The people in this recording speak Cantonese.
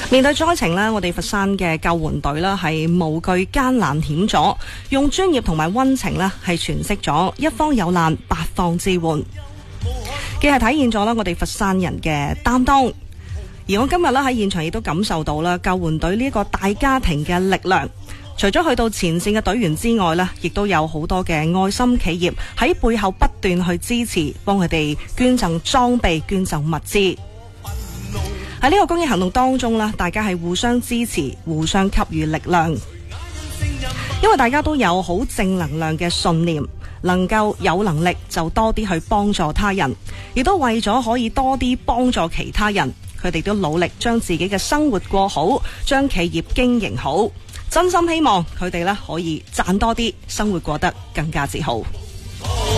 面對災情呢，我哋佛山嘅救援隊呢係無懼艱難險阻，用專業同埋溫情呢係詮釋咗一方有難八方支援，既係體現咗啦我哋佛山人嘅擔當。而我今日呢喺現場亦都感受到啦救援隊呢個大家庭嘅力量。除咗去到前線嘅隊員之外呢，亦都有好多嘅愛心企業喺背後不斷去支持，幫佢哋捐贈裝備、捐贈物資。喺呢個公益行動當中呢，大家係互相支持、互相給予力量，因為大家都有好正能量嘅信念，能夠有能力就多啲去幫助他人，亦都為咗可以多啲幫助其他人，佢哋都努力將自己嘅生活過好，將企業經營好。真心希望佢哋呢可以賺多啲，生活過得更加之好。